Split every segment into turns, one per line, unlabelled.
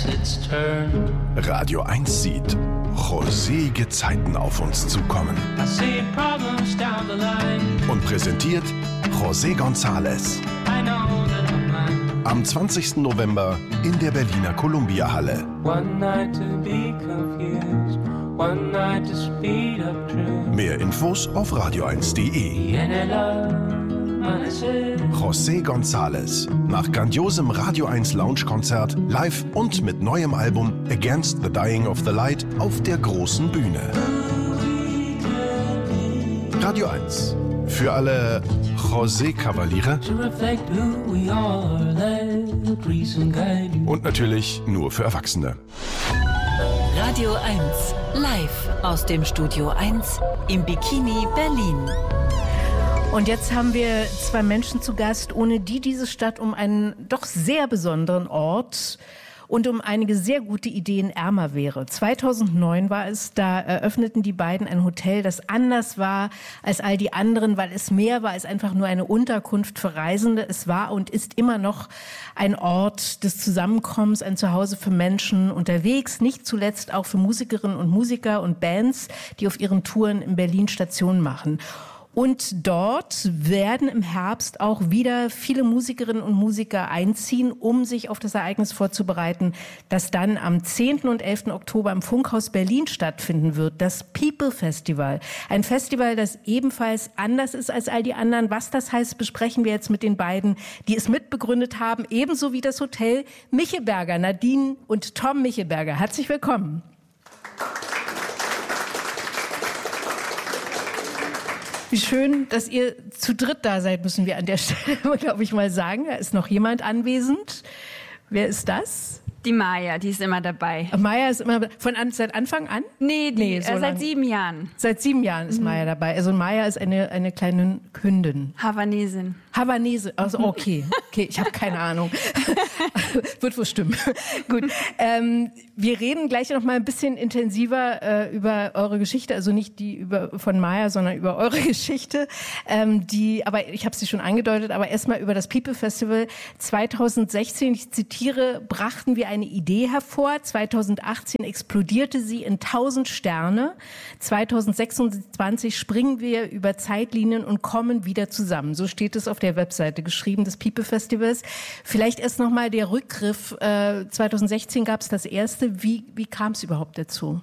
Radio 1 sieht rosige Zeiten auf uns zukommen. Und präsentiert José González. Am 20. November in der Berliner Columbia-Halle. Mehr Infos auf radio1.de. José González. Nach grandiosem Radio 1 Lounge-Konzert live und mit neuem Album Against the Dying of the Light auf der großen Bühne. Radio 1. Für alle José-Kavaliere. Und natürlich nur für Erwachsene.
Radio 1. Live aus dem Studio 1 im Bikini Berlin.
Und jetzt haben wir zwei Menschen zu Gast, ohne die diese Stadt um einen doch sehr besonderen Ort und um einige sehr gute Ideen ärmer wäre. 2009 war es, da eröffneten die beiden ein Hotel, das anders war als all die anderen, weil es mehr war als einfach nur eine Unterkunft für Reisende. Es war und ist immer noch ein Ort des Zusammenkommens, ein Zuhause für Menschen unterwegs, nicht zuletzt auch für Musikerinnen und Musiker und Bands, die auf ihren Touren in Berlin Station machen. Und dort werden im Herbst auch wieder viele Musikerinnen und Musiker einziehen, um sich auf das Ereignis vorzubereiten, das dann am 10. und 11. Oktober im Funkhaus Berlin stattfinden wird, das People Festival. Ein Festival, das ebenfalls anders ist als all die anderen. Was das heißt, besprechen wir jetzt mit den beiden, die es mitbegründet haben, ebenso wie das Hotel Michelberger, Nadine und Tom Michelberger. Herzlich willkommen. Wie schön, dass ihr zu dritt da seid, müssen wir an der Stelle, glaube ich, mal sagen. Da ist noch jemand anwesend. Wer ist das?
Die Maja, die ist immer dabei.
Maja ist immer seit Anfang an?
Nee, so seit 7 Jahren.
Seit 7 Jahren ist Maja dabei. Also Maja ist eine kleine Hündin.
Havanesin.
Also okay, ich habe keine Ahnung. Wird wohl stimmen. Gut, wir reden gleich noch mal ein bisschen intensiver über eure Geschichte, also nicht die von Maja, sondern über eure Geschichte. Aber ich habe sie schon angedeutet, aber erstmal über das People Festival 2016, ich zitiere, brachten wir eine Idee hervor. 2018 explodierte sie in 1000 Sterne. 2026 springen wir über Zeitlinien und kommen wieder zusammen. So steht es auf der Webseite geschrieben des People Festivals. Vielleicht erst noch mal der Rückgriff. 2016 gab es das erste. Wie kam es überhaupt dazu?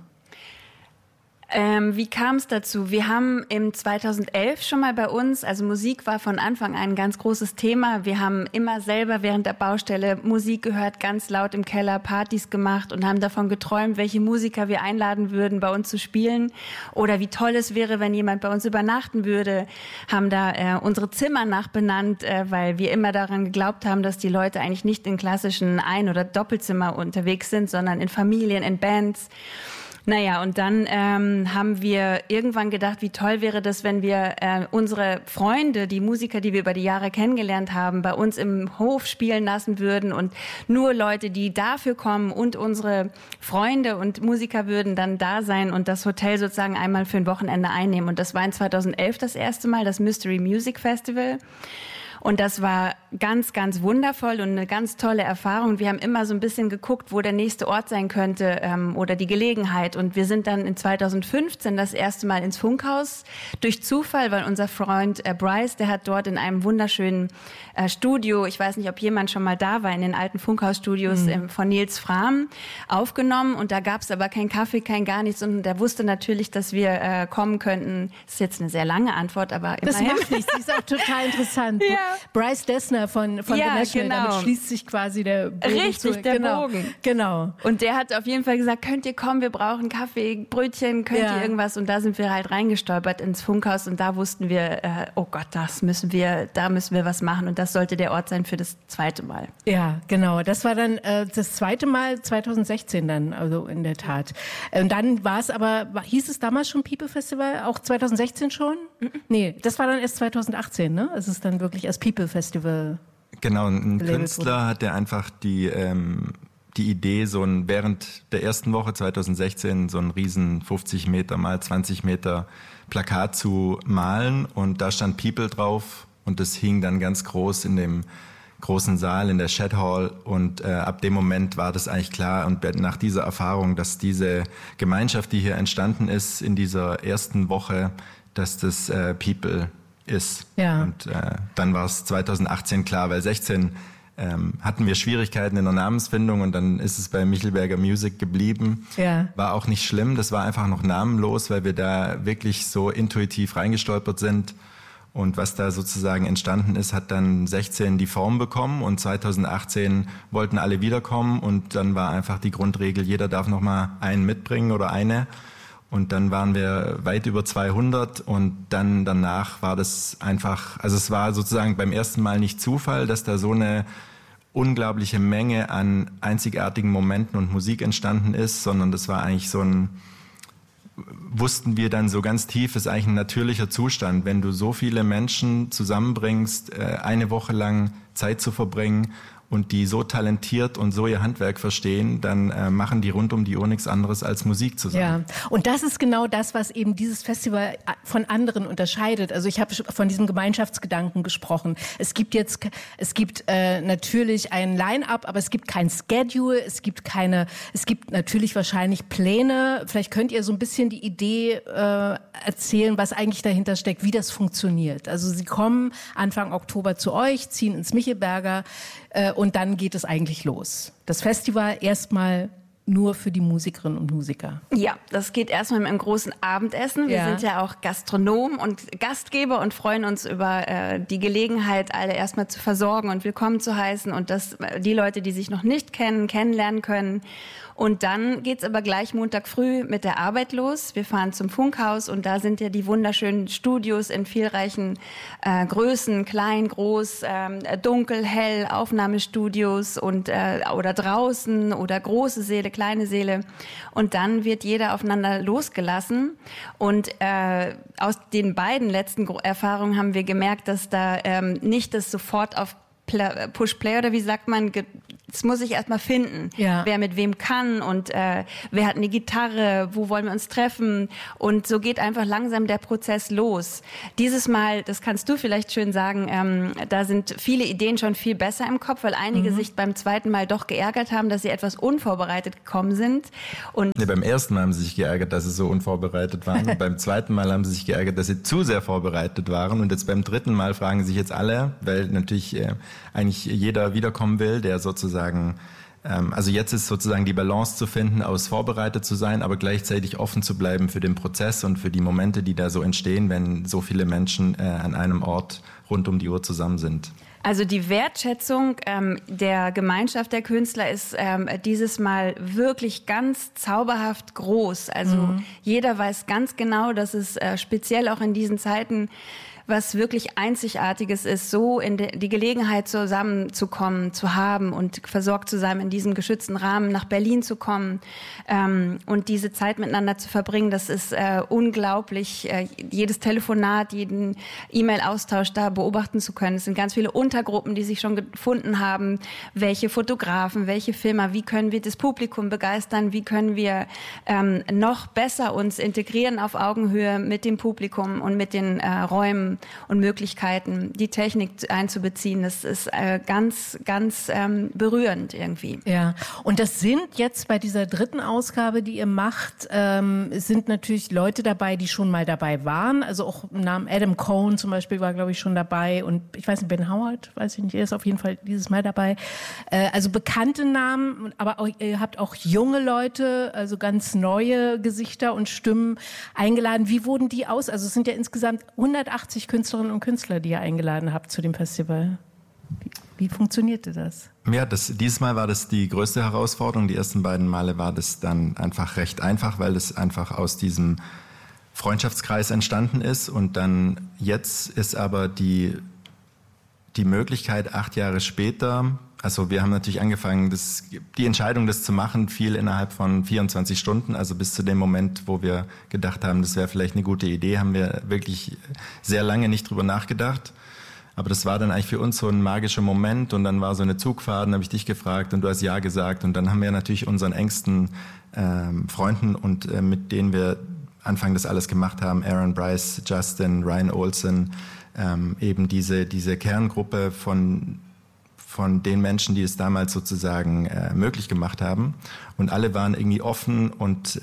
Wie kam es dazu? Wir haben im 2011 schon mal bei uns, also Musik war von Anfang an ein ganz großes Thema. Wir haben immer selber während der Baustelle Musik gehört, ganz laut im Keller, Partys gemacht und haben davon geträumt, welche Musiker wir einladen würden, bei uns zu spielen oder wie toll es wäre, wenn jemand bei uns übernachten würde. Haben da unsere Zimmer nachbenannt, weil wir immer daran geglaubt haben, dass die Leute eigentlich nicht in klassischen Ein- oder Doppelzimmer unterwegs sind, sondern in Familien, in Bands. Naja, und dann haben wir irgendwann gedacht, wie toll wäre das, wenn wir unsere Freunde, die Musiker, die wir über die Jahre kennengelernt haben, bei uns im Hof spielen lassen würden und nur Leute, die dafür kommen und unsere Freunde und Musiker würden dann da sein und das Hotel sozusagen einmal für ein Wochenende einnehmen. Und das war in 2011 das erste Mal, das Mystery Music Festival. Und das war ganz, ganz wundervoll und eine ganz tolle Erfahrung. Wir haben immer so ein bisschen geguckt, wo der nächste Ort sein könnte oder die Gelegenheit. Und wir sind dann in 2015 das erste Mal ins Funkhaus durch Zufall, weil unser Freund Bryce, der hat dort in einem wunderschönen Studio, ich weiß nicht, ob jemand schon mal da war, in den alten Funkhausstudios von Nils Frahm aufgenommen. Und da gab es aber keinen Kaffee, kein gar nichts. Und der wusste natürlich, dass wir kommen könnten. Das ist jetzt eine sehr lange Antwort, aber immerhin.
Das macht nichts, das ist auch total interessant. Ja. Bryce Dessner von The National,
genau.
Damit schließt sich quasi der Bogen.
Richtig, der Bogen.
Genau.
Und der hat auf jeden Fall gesagt, könnt ihr kommen, wir brauchen Kaffee, Brötchen, könnt ihr irgendwas? Und da sind wir halt reingestolpert ins Funkhaus und da wussten wir, oh Gott, da müssen wir was machen und das sollte der Ort sein für das zweite Mal.
Ja, genau. Das war dann das zweite Mal 2016 dann, also in der Tat. Und dann war es aber, hieß es damals schon People Festival, auch 2016 schon? Nee, das war dann erst 2018, ne? Es ist dann wirklich als People Festival.
Genau, ein Künstler hat der einfach die Idee, während der ersten Woche 2016 so ein riesen 50 Meter mal 20 Meter Plakat zu malen und da stand People drauf und das hing dann ganz groß in dem großen Saal in der Shed Hall und ab dem Moment war das eigentlich klar und nach dieser Erfahrung, dass diese Gemeinschaft, die hier entstanden ist in dieser ersten Woche, dass das People ist.
Ja.
Und dann war es 2018 klar, weil 16 hatten wir Schwierigkeiten in der Namensfindung und dann ist es bei Michelberger Music geblieben.
Ja.
War auch nicht schlimm, das war einfach noch namenlos, weil wir da wirklich so intuitiv reingestolpert sind. Und was da sozusagen entstanden ist, hat dann 16 die Form bekommen und 2018 wollten alle wiederkommen und dann war einfach die Grundregel, jeder darf noch mal einen mitbringen oder eine. Und dann waren wir weit über 200 und dann danach war das einfach, also es war sozusagen beim ersten Mal nicht Zufall, dass da so eine unglaubliche Menge an einzigartigen Momenten und Musik entstanden ist, sondern das war eigentlich so ein, wussten wir dann so ganz tief, ist eigentlich ein natürlicher Zustand, wenn du so viele Menschen zusammenbringst, eine Woche lang Zeit zu verbringen und die so talentiert und so ihr Handwerk verstehen, dann machen die rund um die Uhr nichts anderes als Musik zusammen.
Ja, und das ist genau das, was eben dieses Festival von anderen unterscheidet. Also ich habe von diesem Gemeinschaftsgedanken gesprochen. Es gibt natürlich ein Line-up, aber es gibt kein Schedule, es gibt natürlich wahrscheinlich Pläne. Vielleicht könnt ihr so ein bisschen die Idee erzählen, was eigentlich dahinter steckt, wie das funktioniert. Also sie kommen Anfang Oktober zu euch, ziehen ins Michelberger, und dann geht es eigentlich los. Das Festival erstmal nur für die Musikerinnen und Musiker.
Ja, das geht erstmal mit einem großen Abendessen. Wir sind ja auch Gastronomen und Gastgeber und freuen uns über die Gelegenheit, alle erstmal zu versorgen und willkommen zu heißen und dass die Leute, die sich noch nicht kennen, kennenlernen können. Und dann geht's aber gleich Montag früh mit der Arbeit los. Wir fahren zum Funkhaus und da sind ja die wunderschönen Studios in vielreichen Größen, klein, groß, dunkel, hell, Aufnahmestudios und oder draußen oder große Säle, kleine Säle. Und dann wird jeder aufeinander losgelassen. Und aus den beiden letzten Erfahrungen haben wir gemerkt, dass da nicht das sofort auf Push-Play oder wie sagt man, das muss ich erstmal finden, wer mit wem kann und wer hat eine Gitarre, wo wollen wir uns treffen und so geht einfach langsam der Prozess los. Dieses Mal, das kannst du vielleicht schön sagen, da sind viele Ideen schon viel besser im Kopf, weil einige sich beim zweiten Mal doch geärgert haben, dass sie etwas unvorbereitet gekommen sind. Und
beim ersten Mal haben sie sich geärgert, dass sie so unvorbereitet waren und beim zweiten Mal haben sie sich geärgert, dass sie zu sehr vorbereitet waren und jetzt beim dritten Mal fragen sich jetzt alle, weil natürlich eigentlich jeder wiederkommen will, der sozusagen also jetzt ist sozusagen die Balance zu finden, aus vorbereitet zu sein, aber gleichzeitig offen zu bleiben für den Prozess und für die Momente, die da so entstehen, wenn so viele Menschen an einem Ort rund um die Uhr zusammen sind.
Also die Wertschätzung der Gemeinschaft der Künstler ist dieses Mal wirklich ganz zauberhaft groß. Also jeder weiß ganz genau, dass es speziell auch in diesen Zeiten was wirklich Einzigartiges ist, so in die Gelegenheit zusammenzukommen, zu haben und versorgt zu sein, in diesem geschützten Rahmen nach Berlin zu kommen und diese Zeit miteinander zu verbringen, das ist unglaublich. Jedes Telefonat, jeden E-Mail-Austausch da beobachten zu können. Es sind ganz viele Untergruppen, die sich schon gefunden haben. Welche Fotografen, welche Filmer, wie können wir das Publikum begeistern, wie können wir noch besser uns integrieren auf Augenhöhe mit dem Publikum und mit den Räumen und Möglichkeiten, die Technik einzubeziehen. Das ist ganz, ganz berührend irgendwie.
Ja, und das sind jetzt bei dieser dritten Ausgabe, die ihr macht, sind natürlich Leute dabei, die schon mal dabei waren. Also auch im Namen Adam Cohn zum Beispiel war, glaube ich, schon dabei. Und ich weiß nicht, Ben Howard, weiß ich nicht, er ist auf jeden Fall dieses Mal dabei. Also bekannte Namen, aber auch, ihr habt auch junge Leute, also ganz neue Gesichter und Stimmen eingeladen. Wie wurden die aus? Also es sind ja insgesamt 180 Künstlerinnen und Künstler, die ihr eingeladen habt zu dem Festival. Wie funktionierte das?
Ja, dieses Mal war das die größte Herausforderung. Die ersten beiden Male war das dann einfach recht einfach, weil es einfach aus diesem Freundschaftskreis entstanden ist. Und dann jetzt ist aber die Möglichkeit, 8 Jahre später, also wir haben natürlich angefangen, die Entscheidung, das zu machen, fiel innerhalb von 24 Stunden. Also bis zu dem Moment, wo wir gedacht haben, das wäre vielleicht eine gute Idee, haben wir wirklich sehr lange nicht drüber nachgedacht. Aber das war dann eigentlich für uns so ein magischer Moment und dann war so eine Zugfahrt, dann habe ich dich gefragt und du hast ja gesagt und dann haben wir natürlich unseren engsten Freunden und mit denen wir Anfang das alles gemacht haben, Aaron Bryce, Justin, Ryan Olsen, eben diese Kerngruppe von von den Menschen, die es damals sozusagen möglich gemacht haben. Und alle waren irgendwie offen und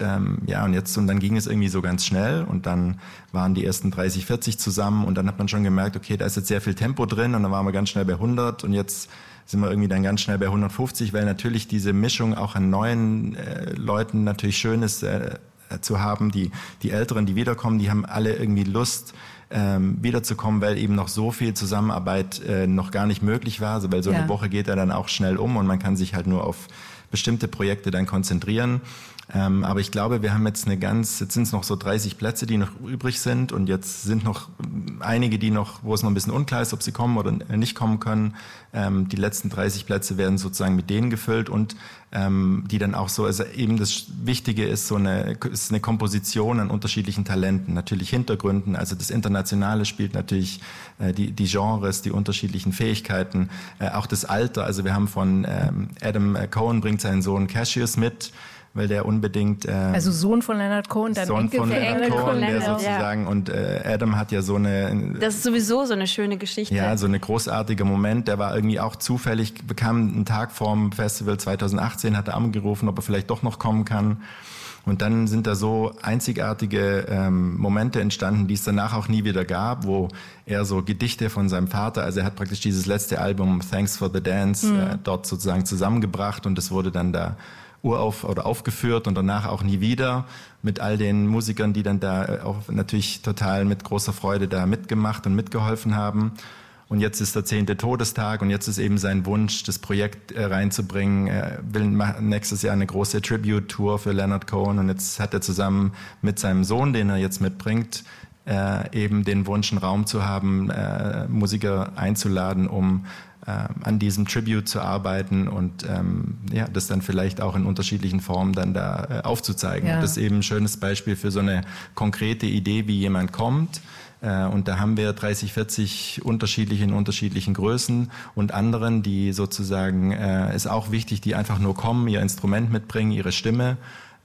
und dann ging es irgendwie so ganz schnell und dann waren die ersten 30, 40 zusammen und dann hat man schon gemerkt, okay, da ist jetzt sehr viel Tempo drin und dann waren wir ganz schnell bei 100 und jetzt sind wir irgendwie dann ganz schnell bei 150, weil natürlich diese Mischung auch an neuen Leuten natürlich schön ist zu haben. Die Älteren, die wiederkommen, die haben alle irgendwie Lust, wiederzukommen, weil eben noch so viel Zusammenarbeit noch gar nicht möglich war. Also weil so eine Woche geht ja dann auch schnell um und man kann sich halt nur auf bestimmte Projekte dann konzentrieren. Aber ich glaube, wir haben jetzt jetzt sind es noch so 30 Plätze, die noch übrig sind und jetzt sind noch einige, wo es noch ein bisschen unklar ist, ob sie kommen oder nicht kommen können. Die letzten 30 Plätze werden sozusagen mit denen gefüllt und die dann auch so, also eben das Wichtige ist ist eine Komposition an unterschiedlichen Talenten, natürlich Hintergründen, also das Internationale spielt natürlich die Genres, die unterschiedlichen Fähigkeiten, auch das Alter, also wir haben von Adam Cohen bringt seinen Sohn Cassius mit, weil der unbedingt...
also Sohn von Leonard Cohen, dann
Sohn
Enkel
von Leonard Cohen, der sozusagen,
ja.
und Adam hat ja so eine...
Das ist sowieso so eine schöne Geschichte.
Ja, so eine großartige Moment, der war irgendwie auch zufällig, bekam einen Tag vorm Festival 2018, hat er angerufen, ob er vielleicht doch noch kommen kann. Und dann sind da so einzigartige Momente entstanden, die es danach auch nie wieder gab, wo er so Gedichte von seinem Vater, also er hat praktisch dieses letzte Album Thanks for the Dance dort sozusagen zusammengebracht und es wurde dann da aufgeführt und danach auch nie wieder mit all den Musikern, die dann da auch natürlich total mit großer Freude da mitgemacht und mitgeholfen haben. Und jetzt ist der 10. Todestag und jetzt ist eben sein Wunsch, das Projekt reinzubringen. Er will nächstes Jahr eine große Tribute-Tour für Leonard Cohen und jetzt hat er zusammen mit seinem Sohn, den er jetzt mitbringt, eben den Wunsch, einen Raum zu haben, Musiker einzuladen, um an diesem Tribute zu arbeiten und das dann vielleicht auch in unterschiedlichen Formen dann da aufzuzeigen. Ja. Und das ist eben ein schönes Beispiel für so eine konkrete Idee, wie jemand kommt. Und da haben wir 30, 40 in unterschiedlichen Größen und anderen, die sozusagen, ist auch wichtig, die einfach nur kommen, ihr Instrument mitbringen, ihre Stimme.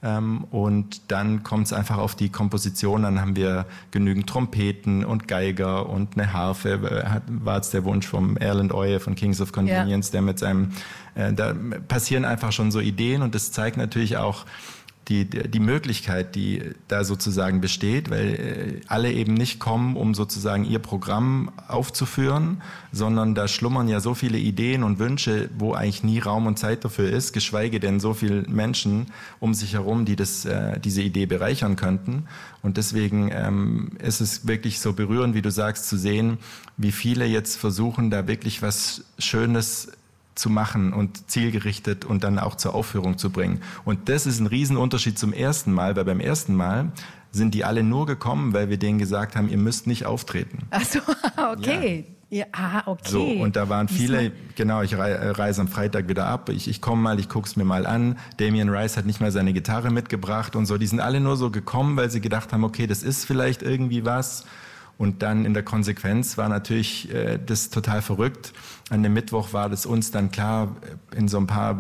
Und dann kommt es einfach auf die Komposition, dann haben wir genügend Trompeten und Geiger und eine Harfe, war jetzt der Wunsch vom Erland Oye von Kings of Convenience, der mit seinem, da passieren einfach schon so Ideen und das zeigt natürlich auch die Möglichkeit, die da sozusagen besteht, weil alle eben nicht kommen, um sozusagen ihr Programm aufzuführen, sondern da schlummern ja so viele Ideen und Wünsche, wo eigentlich nie Raum und Zeit dafür ist, geschweige denn so viele Menschen um sich herum, die diese Idee bereichern könnten. Und deswegen ist es wirklich so berührend, wie du sagst, zu sehen, wie viele jetzt versuchen, da wirklich was Schönes zu machen und zielgerichtet und dann auch zur Aufführung zu bringen. Und das ist ein Riesenunterschied zum ersten Mal, weil beim ersten Mal sind die alle nur gekommen, weil wir denen gesagt haben, ihr müsst nicht auftreten.
Ach so, okay. Ja, okay.
So, und da waren viele, genau, ich reise am Freitag wieder ab, ich komme mal, ich guck's mir mal an. Damien Rice hat nicht mal seine Gitarre mitgebracht und so. Die sind alle nur so gekommen, weil sie gedacht haben, okay, das ist vielleicht irgendwie was. Und dann in der Konsequenz war natürlich das total verrückt. An dem Mittwoch war das uns dann klar, in so ein paar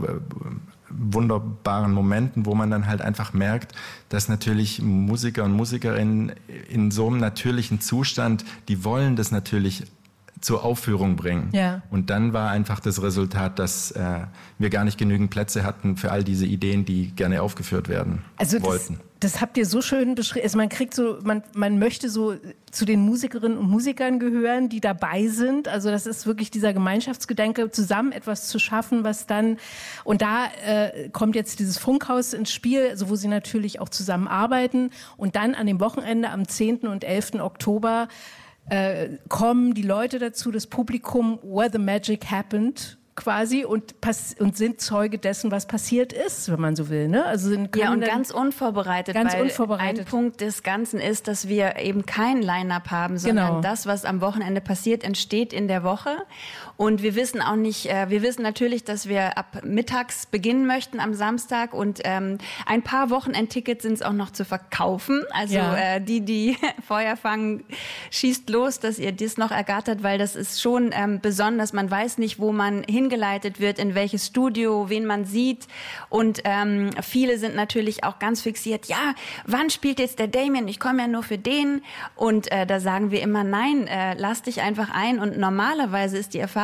wunderbaren Momenten, wo man dann halt einfach merkt, dass natürlich Musiker und Musikerinnen in so einem natürlichen Zustand, die wollen das natürlich zur Aufführung bringen. Ja. Und dann war einfach das Resultat, dass wir gar nicht genügend Plätze hatten für all diese Ideen, die gerne aufgeführt werden wollten.
Das habt ihr so schön beschrieben. Also man kriegt so, man möchte so zu den Musikerinnen und Musikern gehören, die dabei sind. Also das ist wirklich dieser Gemeinschaftsgedanke, zusammen etwas zu schaffen, was dann, und da kommt jetzt dieses Funkhaus ins Spiel, also wo sie natürlich auch zusammenarbeiten. Und dann an dem Wochenende am 10. und 11. Oktober kommen die Leute dazu, das Publikum, where the magic happened, quasi, und sind Zeuge dessen, was passiert ist, wenn man so will. Ne? Also und
ganz unvorbereitet. Ein Punkt des Ganzen ist, dass wir eben kein Line-Up haben, sondern das, was am Wochenende passiert, entsteht in der Woche. Und wir wissen auch nicht, wir wissen natürlich, dass wir ab mittags beginnen möchten am Samstag und ein paar Wochenendtickets sind es auch noch zu verkaufen. Also die Feuer fangen, schießt los, dass ihr das noch ergattert, weil das ist schon besonders. Man weiß nicht, wo man hingeleitet wird, in welches Studio, wen man sieht. Und viele sind natürlich auch ganz fixiert, ja, wann spielt jetzt der Damien? Ich komme ja nur für den. Und da sagen wir immer, nein, lass dich einfach ein. Und normalerweise ist die Erfahrung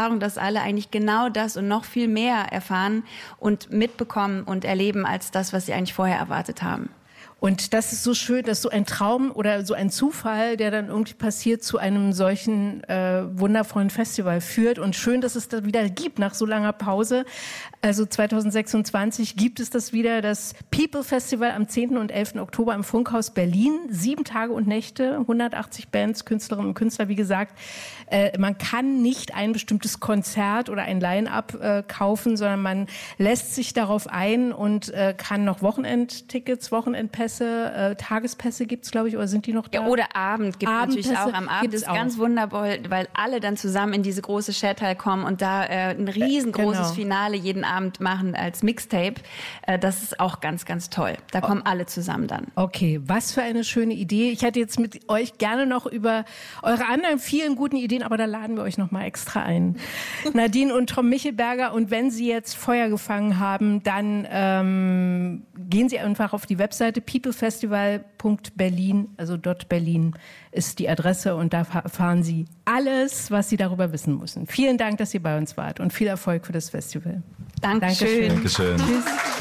Erfahrung, dass alle eigentlich genau das und noch viel mehr erfahren und mitbekommen und erleben als das, was sie eigentlich vorher erwartet haben.
Und das ist so schön, dass so ein Traum oder so ein Zufall, der dann irgendwie passiert, zu einem solchen wundervollen Festival führt. Und schön, dass es das wieder gibt nach so langer Pause. Also 2026 gibt es das wieder, das People Festival am 10. und 11. Oktober im Funkhaus Berlin. 7 Tage und Nächte, 180 Bands, Künstlerinnen und Künstler. Wie gesagt, man kann nicht ein bestimmtes Konzert oder ein Line-Up kaufen, sondern man lässt sich darauf ein und kann noch Wochenendtickets, Wochenendpässe, Tagespässe gibt's, glaube ich, oder sind die noch da?
Ja, oder Abend gibt es natürlich auch. Am Abend ist ganz wundervoll, weil alle dann zusammen in diese große Shareteil kommen und da ein riesengroßes Finale jeden Abend machen als Mixtape. Das ist auch ganz, ganz toll. Da kommen alle zusammen dann.
Okay, was für eine schöne Idee. Ich hätte jetzt mit euch gerne noch über eure anderen vielen guten Ideen, aber da laden wir euch noch mal extra ein. Nadine und Tom Michelberger, und wenn Sie jetzt Feuer gefangen haben, dann gehen Sie einfach auf die Webseite peoplefestival.berlin, also .berlin ist die Adresse, und da erfahren Sie alles, was Sie darüber wissen müssen. Vielen Dank, dass ihr bei uns wart und viel Erfolg für das Festival.
Dankeschön.
Dankeschön.
Tschüss.